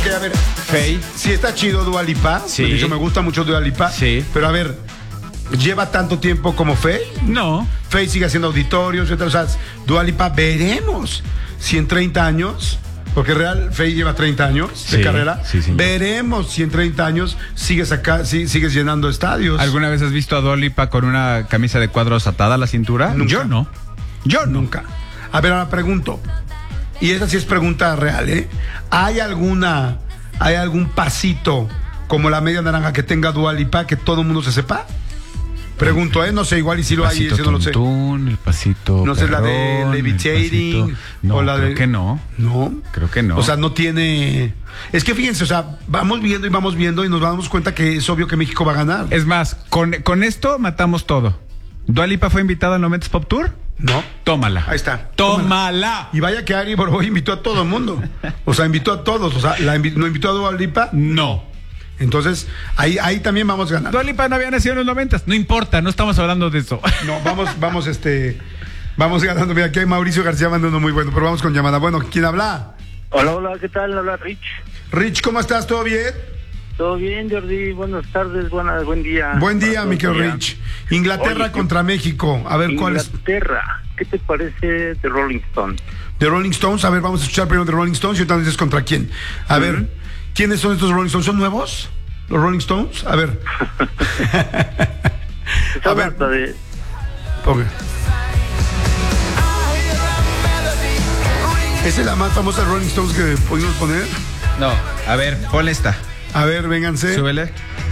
Ok, a ver. Faye. Sí está chido Dua Lipa. Sí. De hecho, me gusta mucho Dua Lipa. Sí. Pero a ver, ¿lleva tanto tiempo como Faye? No. Faye sigue haciendo auditorios, etc. O sea, Dua Lipa, veremos si en 30 años, porque real Faye lleva 30 años de Sí, carrera, sí, señor. veremos si en 30 años sigues llenando estadios. ¿Alguna vez has visto a Dua Lipa con una camisa de cuadros atada a la cintura? Nunca. Yo no. Yo Nunca. A ver, ahora pregunto, y esa sí es pregunta real, ¿eh? ¿Hay algún pasito como la media naranja que tenga Dua Lipa que todo el mundo se sepa? Pregunto, no sé, igual y si lo hay, pasito ese no lo sé. tuntún, el pasito No sé, la de perrón, levitating, el pasito. No, o la creo de... que no. No. Creo que no. O sea, no tiene... Es que fíjense, o sea, vamos viendo y nos damos cuenta que es obvio que México va a ganar. Es más, con esto matamos todo. ¿Dua Lipa fue invitada al Noventas Pop Tour? No. Tómala. Ahí está. Tómala. Y vaya que Ari Boroboy invitó a todo el mundo. O sea, invitó a todos. O sea, ¿no invitó a Dua Lipa? No. Entonces, ahí también vamos ganando. Dua Lipa no había nacido en los 90. No importa, no estamos hablando de eso. No, vamos ganando. Mira, aquí hay Mauricio García mandando muy bueno, pero vamos con llamada. Bueno, ¿quién habla? Hola, ¿qué tal? Habla Rich. Rich, ¿cómo estás? ¿Todo bien? Todo bien, Jordi. Buenas tardes, buen día. Buen día, mi querido Rich. Inglaterra Oye, contra México. A ver, ¿cuál es? Inglaterra. ¿Qué te parece de Rolling Stone? De Rolling Stones. A ver, vamos a escuchar primero de Rolling Stones y ahorita nos dices contra quién. A ver, ¿quiénes son estos Rolling Stones? ¿Son nuevos? ¿Los Rolling Stones? A ver. A ver. Ponga. ¿Esa es la más famosa de Rolling Stones que pudimos poner? No, a ver, ponle esta. A ver, vénganse. Súbele.